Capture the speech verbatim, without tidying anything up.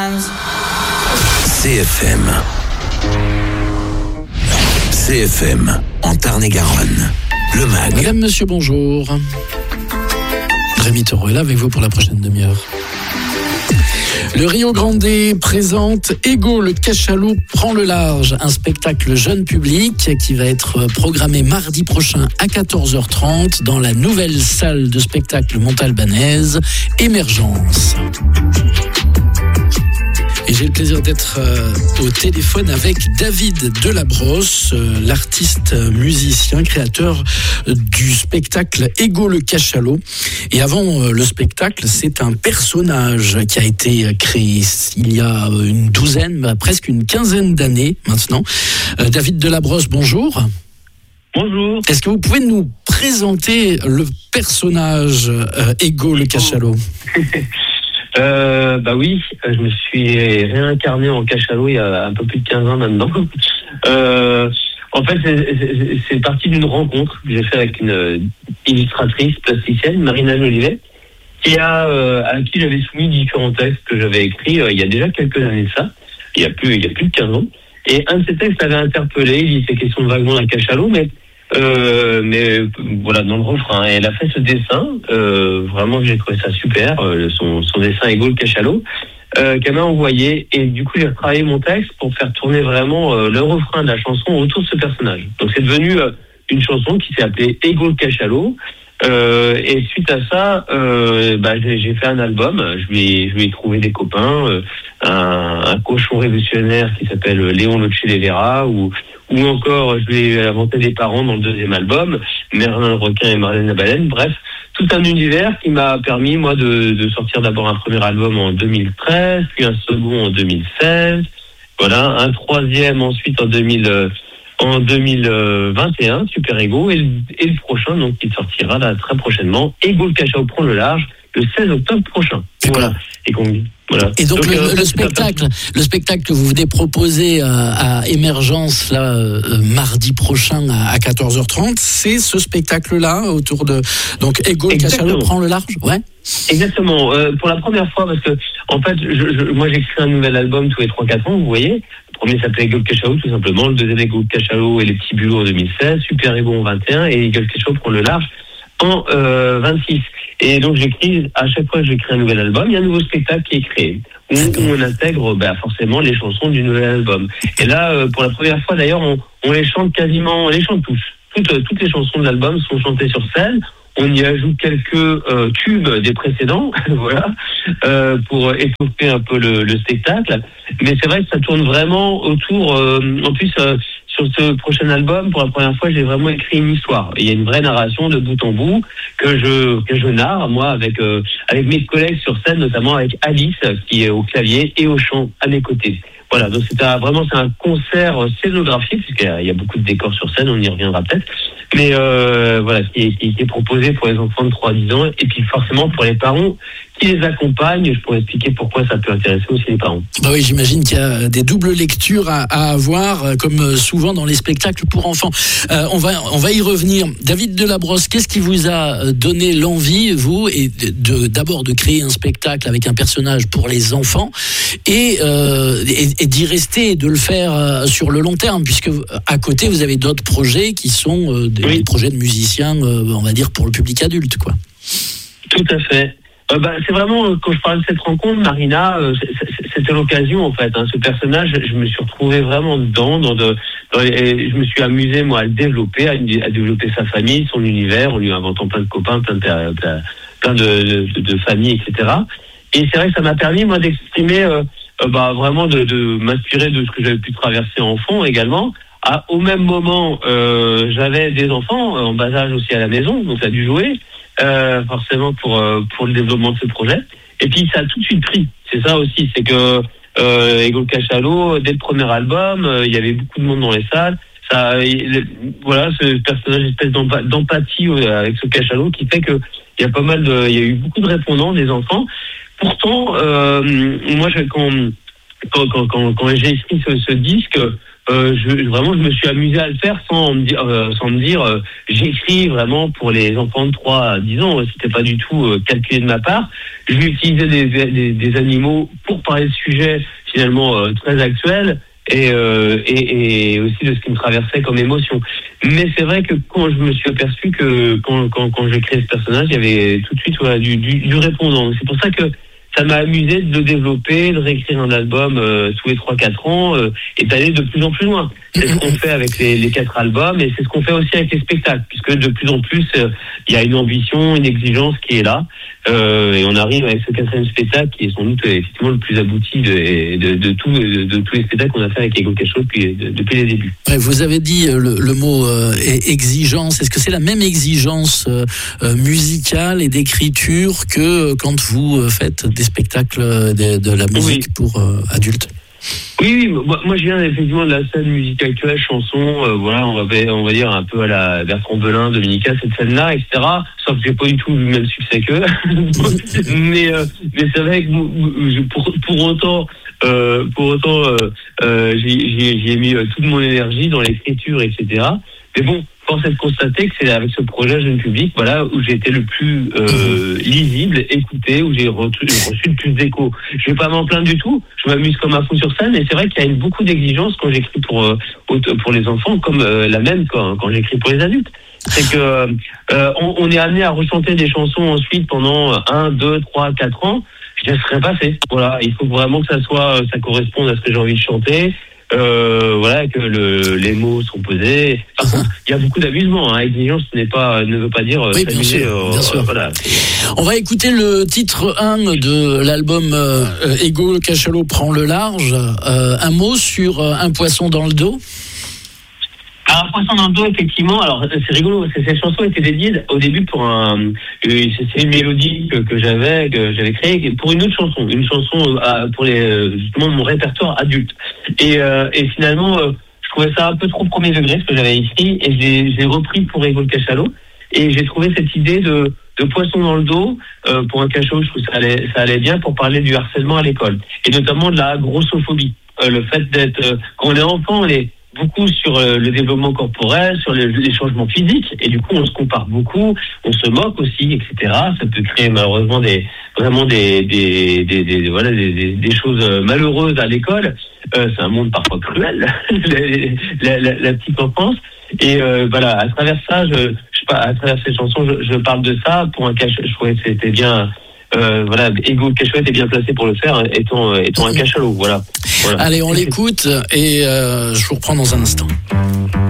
C F M. C F M, en Tarn-et-Garonne. Le M A G. Madame, monsieur, bonjour. Rémi Taureau est là avec vous pour la prochaine demi-heure. Le Rio Grande présente Ego le Cachalot prend le large, un spectacle jeune public qui va être programmé mardi prochain à quatorze heures trente dans la nouvelle salle de spectacle montalbanaise Émergence. Et j'ai le plaisir d'être euh, au téléphone avec David Delabrosse, euh, l'artiste euh, musicien, créateur euh, du spectacle Ego le Cachalot. Et avant euh, le spectacle, c'est un personnage qui a été créé il y a une douzaine, bah, presque une quinzaine d'années maintenant. Euh, David Delabrosse, bonjour. Bonjour. Est-ce que vous pouvez nous présenter le personnage euh, Ego le Cachalot? Euh, bah oui, je me suis réincarné en cachalot il y a un peu plus de quinze ans maintenant. Euh, en fait, c'est, c'est, c'est parti d'une rencontre que j'ai fait avec une illustratrice plasticienne, Marina Jolivet, qui a, euh, à qui j'avais soumis différents textes que j'avais écrits euh, il y a déjà quelques années de ça, il y a plus, il y a plus de quinze ans. Et un de ces textes avait interpellé, il était question vaguement d'un cachalot, mais Euh, mais voilà, dans le refrain, elle a fait ce dessin, euh, vraiment j'ai trouvé ça super, euh, son, son dessin Ego le Cachalot, euh, qu'elle m'a envoyé, et du coup j'ai retravaillé mon texte pour faire tourner vraiment euh, le refrain de la chanson autour de ce personnage. Donc c'est devenu euh, une chanson qui s'est appelée Ego le Cachalot, euh, et suite à ça, euh, bah, j'ai, j'ai fait un album, je lui ai, je lui ai trouvé des copains, euh, un, un cochon révolutionnaire qui s'appelle Léon Lo Che Vera, ou ou encore je lui ai inventé des parents dans le deuxième album, Merlin le requin et Marlène la baleine, bref, tout un univers qui m'a permis moi de, de sortir d'abord un premier album en deux mille treize, puis un second en deux mille seize, voilà, un troisième ensuite en deux mille, en deux mille vingt et un, Super Ego, et le, et le prochain donc qui sortira là très prochainement, Ego le Cachalot prend le large, le seize octobre prochain. Voilà. Et, qu'on, voilà. Et donc, donc le, euh, le spectacle, le spectacle que vous venez proposer à, à Émergence là euh, mardi prochain à, à quatorze heures trente, c'est ce spectacle-là autour de donc Ego le Cachalot prend le large, ouais. Exactement. Euh, pour la première fois, parce que en fait, je, je, moi j'écris un nouvel album tous les trois quatre ans, vous voyez. Le premier s'appelait Ego le Cachalot tout simplement, le deuxième Ego le Cachalot et les petits bulots en deux mille seize, Super Ego en vingt et un et Ego le Cachalot prend le large en euh, vingt-six. Et donc j'écris, à chaque fois que j'écris un nouvel album, il y a un nouveau spectacle qui est créé, où, où on intègre bah, forcément les chansons du nouvel album. Et là, euh, pour la première fois d'ailleurs, on, on les chante quasiment, on les chante tous. Toutes, euh, toutes les chansons de l'album sont chantées sur scène. On y ajoute quelques euh, tubes des précédents, voilà, euh, pour étoffer un peu le, le spectacle. Mais c'est vrai que ça tourne vraiment autour, euh, en plus... Euh, sur ce prochain album, pour la première fois, j'ai vraiment écrit une histoire. Il y a une vraie narration de bout en bout que je que je narre, moi, avec euh, avec mes collègues sur scène, notamment avec Alice, qui est au clavier et au chant à mes côtés. Voilà, donc c'est un, vraiment c'est un concert scénographique, puisqu'il y a beaucoup de décors sur scène, on y reviendra peut-être. Mais euh, voilà, qui est, qui est proposé pour les enfants de trois à dix ans, et puis forcément pour les parents qui les accompagnent. Je pourrais expliquer pourquoi ça peut intéresser aussi les parents. Bah oui, j'imagine qu'il y a des doubles lectures à, à avoir, comme souvent dans les spectacles pour enfants. Euh, on va on va y revenir. David Delabrosse, qu'est-ce qui vous a donné l'envie, vous, et de, d'abord de créer un spectacle avec un personnage pour les enfants, et, euh, et, et d'y rester, et de le faire sur le long terme, puisque à côté vous avez d'autres projets qui sont euh, des, oui. des projets de musiciens, euh, on va dire pour le public adulte, quoi. Tout à fait. Euh, bah, c'est vraiment, quand je parle de cette rencontre, Marina, euh, c'était l'occasion en fait. Hein. Ce personnage, je me suis retrouvé vraiment dedans, dans de, dans les, je me suis amusé moi à le développer, à, à développer sa famille, son univers, en lui inventant plein de copains, plein de, plein de, de, de familles, et cetera. Et c'est vrai que ça m'a permis moi d'exprimer, euh, euh, bah, vraiment de, de m'inspirer de ce que j'avais pu traverser enfant également. À, au même moment, euh, j'avais des enfants en bas âge aussi à la maison, donc ça a dû jouer. Euh, forcément pour euh, pour le développement de ce projet. Et puis ça a tout de suite pris. C'est ça aussi, c'est que euh, Ego le Cachalot, dès le premier album, euh, il y avait beaucoup de monde dans les salles. Ça, il, voilà, ce personnage espèce d'emp- d'empathie euh, avec ce cachalot qui fait que il y a pas mal de, il y a eu beaucoup de répondants des enfants. Pourtant, euh, moi, je, quand quand, quand, quand, quand j'ai écrit ce, ce disque, euh, je, vraiment, je me suis amusé à le faire sans me dire, euh, sans me dire, euh, j'écris vraiment pour les enfants de trois à dix ans. C'était pas du tout euh, calculé de ma part. Je vais utiliser des, des, des animaux pour parler de sujets finalement euh, très actuels. Et, euh, et, et aussi de ce qui me traversait comme émotion. Mais c'est vrai que quand je me suis aperçu que quand, quand, quand j'ai créé ce personnage, il y avait tout de suite voilà, du, du, du répondant. C'est pour ça que ça m'a amusé de le développer, de réécrire un album euh, tous les trois quatre ans euh, et d'aller de plus en plus loin. C'est ce qu'on fait avec les, les quatre albums et c'est ce qu'on fait aussi avec les spectacles, puisque de plus en plus, euh, il y a une ambition, une exigence qui est là. Euh, et on arrive avec ce quatrième spectacle qui est sans doute effectivement le plus abouti de, de, de, tout, de, de tous les spectacles qu'on a fait avec Ego Cachot depuis, de, depuis les débuts. Ouais, vous avez dit le, le mot euh, exigence. Est-ce que c'est la même exigence euh, musicale et d'écriture que quand vous faites des spectacles de, de la musique oui. pour euh, adultes? Oui, oui, moi, moi je viens effectivement de la scène musique actuelle, chanson, euh, voilà, on va, on va dire un peu à la Bertrand Belin, Dominica, cette scène-là, et cetera. Sauf que j'ai pas du tout le même succès qu'eux. mais, euh, mais c'est vrai que pour, pour autant, euh, pour autant, euh, euh, j'ai, j'ai, j'ai mis toute mon énergie dans l'écriture, et cetera. Mais bon, force est de constater que c'est avec ce projet Jeune Public, voilà, où j'ai été le plus euh, lisible, écouté, où j'ai reçu, reçu le plus d'écho. Je vais pas m'en plaindre du tout. Je m'amuse comme un fou sur scène, et c'est vrai qu'il y a une, beaucoup d'exigences quand j'écris pour euh, pour les enfants, comme euh, la même quand, quand j'écris pour les adultes. C'est que euh, on, on est amené à rechanter des chansons ensuite pendant un, deux, trois, quatre ans. Je laisserai passer. Voilà, il faut vraiment que ça soit, ça corresponde à ce que j'ai envie de chanter. Euh, voilà, que le, les mots sont posés. Par contre, il y a beaucoup d'amusement. Hein. Exigence n'est pas, ne veut pas dire oui, s'amuser. Bien sûr, euh, bien sûr. Voilà. On va écouter le titre un de l'album euh, Ego Cachot prend le large. Euh, un mot sur euh, Un poisson dans le dos. Alors, Un poisson dans le dos, effectivement. Alors, c'est rigolo. Cette chanson était dédiée au début pour un. C'est une mélodie que, que j'avais, que j'avais créée pour une autre chanson, une chanson pour les justement mon répertoire adulte. Et, euh, et finalement, euh, je trouvais ça un peu trop premier degré ce que j'avais écrit, et j'ai, j'ai repris pour Ego Cachot. Et j'ai trouvé cette idée de, de poisson dans le dos euh, pour un cachot. Je trouve que ça allait, ça allait bien pour parler du harcèlement à l'école, et notamment de la grossophobie, euh, le fait d'être euh, quand on est enfant, on est beaucoup sur euh, le développement corporel, sur le, les changements physiques, et du coup on se compare beaucoup, on se moque aussi, et cetera. Ça peut créer malheureusement des vraiment des des des, des, des voilà des, des, des choses malheureuses à l'école. Euh, c'est un monde parfois cruel, la, la, la petite enfance. Et euh, voilà, à travers ça, je, je pas à travers ces chansons, je, je parle de ça pour un cachot. Je trouvais que c'était bien. Euh, voilà, Ego Cachot était bien placé pour le faire, hein, étant étant un cachalot. Voilà. voilà. Allez, on l'écoute et euh, je vous reprends dans un instant.